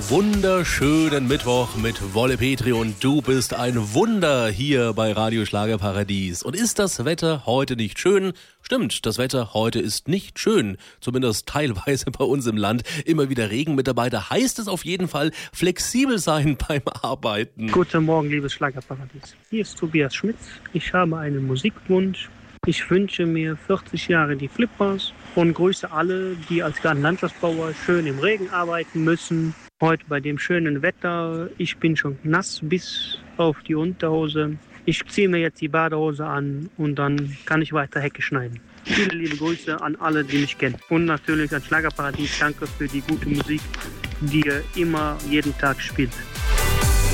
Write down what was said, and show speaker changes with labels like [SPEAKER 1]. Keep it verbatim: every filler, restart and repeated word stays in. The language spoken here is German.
[SPEAKER 1] wunderschönen Mittwoch mit Wolle Petri und du bist ein Wunder hier bei Radio Schlagerparadies. Und ist das Wetter heute nicht schön? Stimmt, das Wetter heute ist nicht schön, zumindest teilweise bei uns im Land. Immer wieder Regen mit dabei, da heißt es auf jeden Fall flexibel sein beim Arbeiten.
[SPEAKER 2] Guten Morgen, liebes Schlagerparadies. Hier ist Tobias Schmitz. Ich habe einen Musikwunsch. Ich wünsche mir vierzig Jahre die Flippers und grüße alle, die als Gartenlandschaftsbauer schön im Regen arbeiten müssen. Heute bei dem schönen Wetter, ich bin schon nass bis auf die Unterhose. Ich ziehe mir jetzt die Badehose an und dann kann ich weiter Hecke schneiden. Viele liebe Grüße an alle, die mich kennen. Und natürlich an Schlagerparadies, danke für die gute Musik, die ihr immer jeden Tag spielt.